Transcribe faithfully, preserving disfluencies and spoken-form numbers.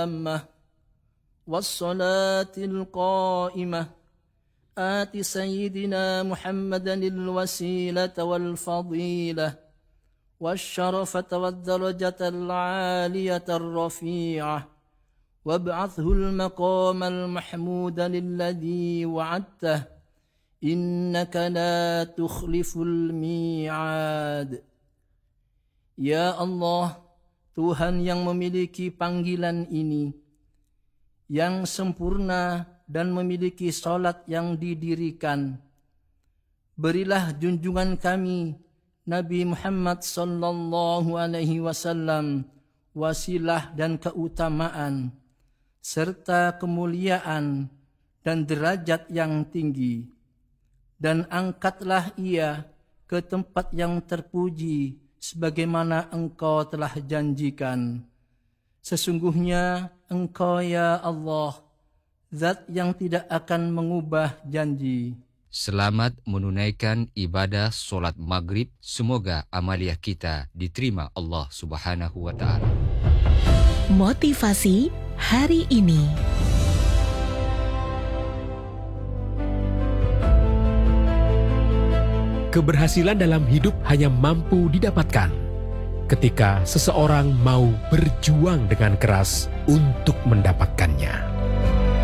التامة والصلاة القائمة آت سيدنا محمدا الوسيلة والفضيلة والشرفة والدرجة العالية الرفيعة وابعثه المقام المحمود الذي وعدته إنك لا تخلف الميعاد. Ya Allah, Tuhan yang memiliki panggilan ini, yang sempurna dan memiliki salat yang didirikan, berilah junjungan kami Nabi Muhammad sallallahu alaihi wasallam wasilah dan keutamaan serta kemuliaan dan derajat yang tinggi, dan angkatlah ia ke tempat yang terpuji sebagaimana Engkau telah janjikan. Sesungguhnya Engkau ya Allah, Zat yang tidak akan mengubah janji. Selamat menunaikan ibadah solat maghrib. Semoga amaliah kita diterima Allah Subhanahu wa Ta'ala. Motivasi hari ini. Keberhasilan dalam hidup hanya mampu didapatkan ketika seseorang mau berjuang dengan keras untuk mendapatkannya.